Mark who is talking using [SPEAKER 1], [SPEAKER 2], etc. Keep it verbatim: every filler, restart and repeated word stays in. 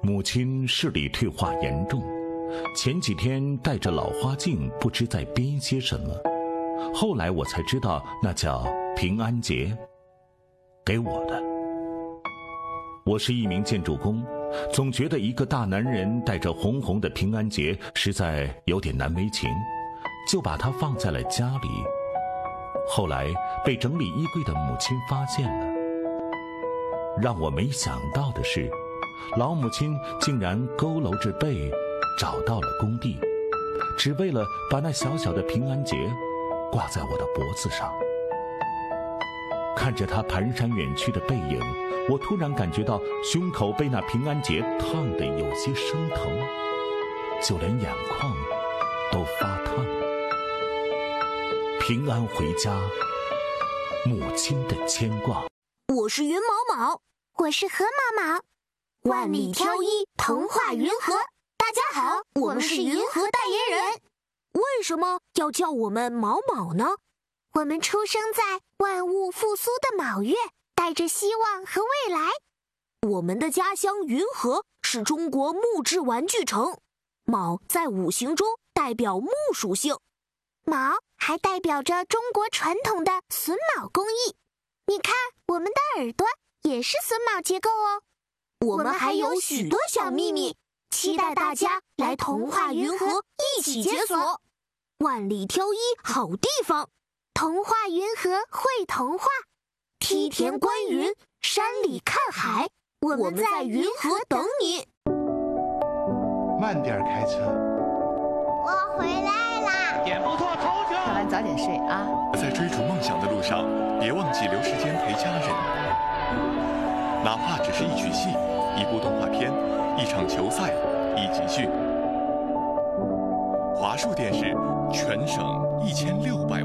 [SPEAKER 1] 母亲视力退化严重，前几天戴着老花镜，不知在编些什么。后来我才知道，那叫平安节，给我的。我是一名建筑工，总觉得一个大男人带着红红的平安节实在有点难为情，就把它放在了家里。后来被整理衣柜的母亲发现了。让我没想到的是，老母亲竟然佝偻着背找到了工地，只为了把那小小的平安节挂在我的脖子上。看着她蹒跚远去的背影，我突然感觉到胸口被那平安节烫得有些生疼，就连眼眶都发烫。平安回家，母亲的牵挂。
[SPEAKER 2] 我是云毛毛，
[SPEAKER 3] 我是河毛毛，
[SPEAKER 2] 万里挑一，童话云和。大家好，我们是云和代言人。为什么要叫我们毛毛呢？
[SPEAKER 3] 我们出生在万物复苏的卯月，带着希望和未来。
[SPEAKER 2] 我们的家乡云和是中国木质玩具城，卯在五行中代表木属性，
[SPEAKER 3] 卯还代表着中国传统的榫卯工艺。你看，我们的耳朵也是榫卯结构哦。
[SPEAKER 2] 我们还有许多小秘密，期待大家来童话云和一起解锁。万里挑一好地方，
[SPEAKER 3] 童话云和会童话，
[SPEAKER 2] 梯田观云，山里看海，我们在云和等你。
[SPEAKER 4] 慢点开车。
[SPEAKER 5] 我回来啦！
[SPEAKER 6] 也不错，头球。
[SPEAKER 7] 看完早点睡啊。
[SPEAKER 8] 在追逐梦想的路上，别忘记留时间陪家人，哪怕只是一曲戏、一部动画片、一场球赛、一集训。华数电视全省一千六百万。